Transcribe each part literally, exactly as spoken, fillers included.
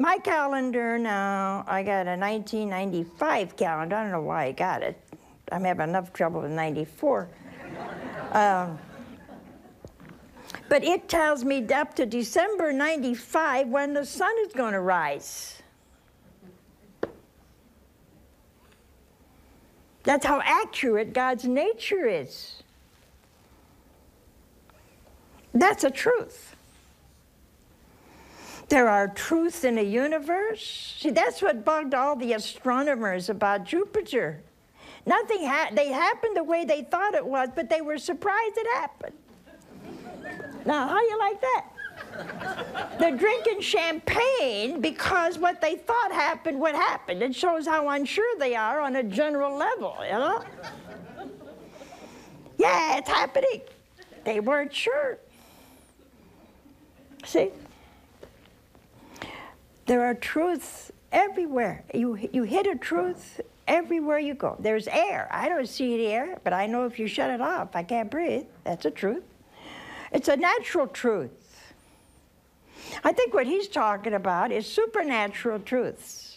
My calendar now, I got a nineteen ninety-five calendar. I don't know why I got it. I'm having enough trouble with ninety-four. um, but it tells me up to December ninety-five when the sun is going to rise. That's how accurate God's nature is. That's a truth. There are truths in the universe. See, that's what bugged all the astronomers about Jupiter. Nothing ha they happened the way they thought it was, but they were surprised it happened. Now, how you like that? They're drinking champagne because what they thought happened would happen. It shows how unsure they are on a general level, you know? Yeah, it's happening. They weren't sure. See? There are truths everywhere. You, you hit a truth everywhere you go. There's air. I don't see the air, but I know if you shut it off, I can't breathe. That's a truth. It's a natural truth. I think what he's talking about is supernatural truths.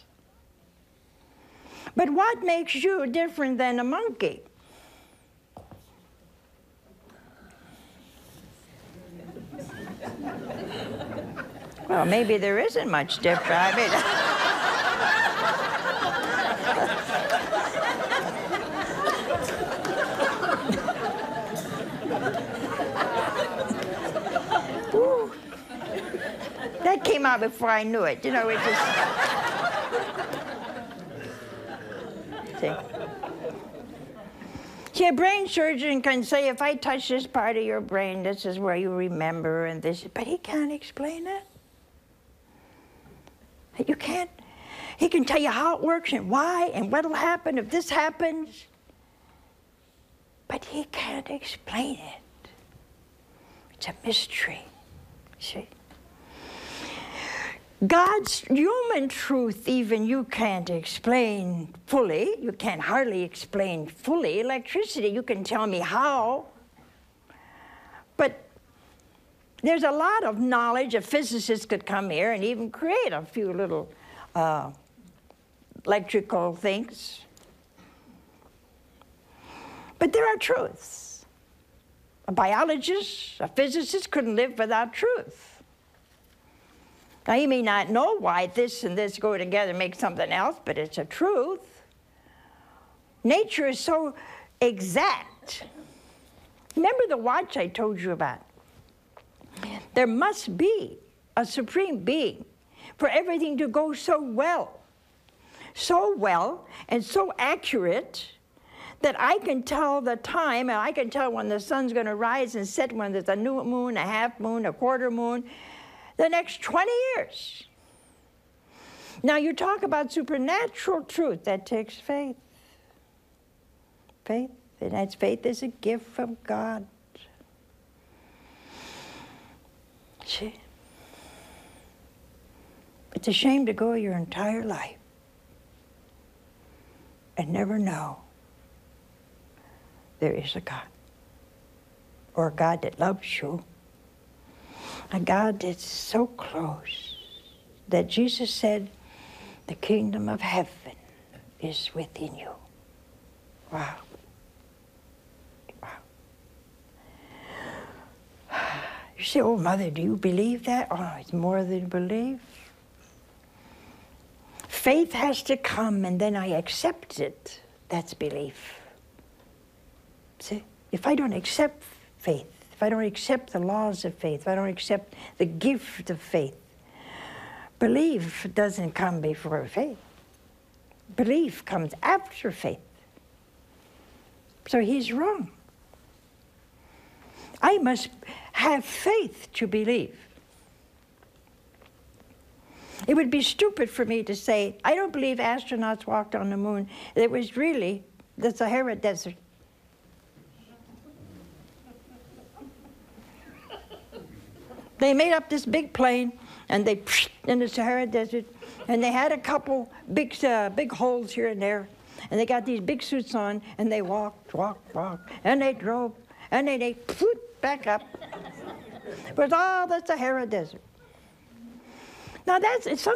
But what makes you different than a monkey? Well, maybe there isn't much different. I mean, Ooh. That came out before I knew it. You know, it just... See? See, a brain surgeon can say, if I touch this part of your brain, this is where you remember, and this, but he can't explain it. You can't. He can tell you how it works and why and what'll happen if this happens, but he can't explain it. It's a mystery, see? God's human truth, even you can't explain fully. You can't hardly explain fully. Electricity, you can tell me how. But there's a lot of knowledge. A physicist could come here and even create a few little uh, electrical things. But there are truths. A biologist, a physicist couldn't live without truth. Now, you may not know why this and this go together and make something else, but it's a truth. Nature is so exact. Remember the watch I told you about? There must be a supreme being for everything to go so well. So well and so accurate that I can tell the time, and I can tell when the sun's going to rise and set, when there's a new moon, a half moon, a quarter moon, the next twenty years. Now, you talk about supernatural truth. That takes faith. Faith, and that's faith is a gift from God. See? It's a shame to go your entire life and never know there is a God, or a God that loves you, a God that's so close that Jesus said, the kingdom of heaven is within you. Wow. Wow. You say, oh, Mother, do you believe that? Oh, it's more than belief. Faith has to come, and then I accept it. That's belief. See? If I don't accept faith, if I don't accept the laws of faith, if I don't accept the gift of faith, belief doesn't come before faith. Belief comes after faith. So he's wrong. I must have faith to believe. It would be stupid for me to say, I don't believe astronauts walked on the moon. It was really the Sahara Desert. They made up this big plane, and they in the Sahara Desert, and they had a couple big, uh, big holes here and there, and they got these big suits on, and they walked, walked, walked, and they drove, and then they put back up. It was all the Sahara Desert. Now that's it's some.